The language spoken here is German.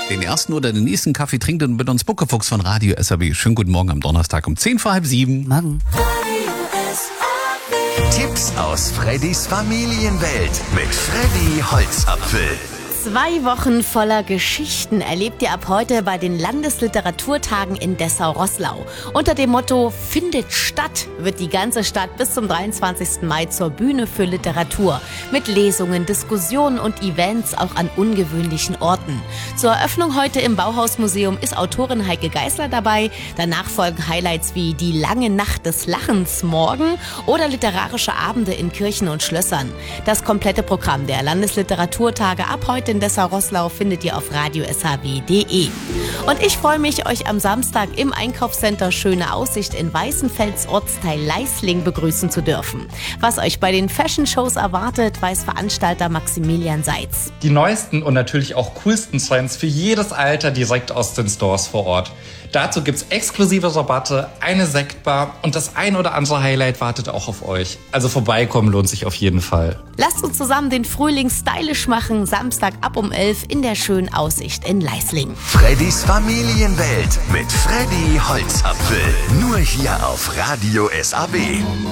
den ersten oder den nächsten Kaffee trinkt und mit uns Buckefuchs von Radio SAW. Schönen guten Morgen am Donnerstag um 6:10. Morgen. Tipps aus Freddys Familienwelt mit Freddy Holzapfel. 2 Wochen voller Geschichten erlebt ihr ab heute bei den Landesliteraturtagen in Dessau-Roßlau. Unter dem Motto "Findet statt" wird die ganze Stadt bis zum 23. Mai zur Bühne für Literatur. Mit Lesungen, Diskussionen und Events auch an ungewöhnlichen Orten. Zur Eröffnung heute im Bauhausmuseum ist Autorin Heike Geisler dabei. Danach folgen Highlights wie die lange Nacht des Lachens morgen oder literarische Abende in Kirchen und Schlössern. Das komplette Programm der Landesliteraturtage ab heute in Dessau-Roßlau findet ihr auf radiosaw.de. Und ich freue mich, euch am Samstag im Einkaufscenter Schöne Aussicht in Weißenfels Ortsteil Leisling begrüßen zu dürfen. Was euch bei den Fashion-Shows erwartet, weiß Veranstalter Maximilian Seitz. Die neuesten und natürlich auch coolsten Trends für jedes Alter direkt aus den Stores vor Ort. Dazu gibt's exklusive Rabatte, eine Sektbar und das ein oder andere Highlight wartet auch auf euch. Also vorbeikommen lohnt sich auf jeden Fall. Lasst uns zusammen den Frühling stylisch machen. Samstag ab um 11 in der Schönen Aussicht in Leisling. Freddys Familienwelt mit Freddy Holzapfel. Nur hier auf Radio SAW.